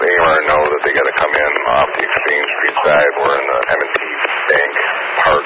AR know that they got to come in off the Exchange Street side. We're in the M&T Bank Park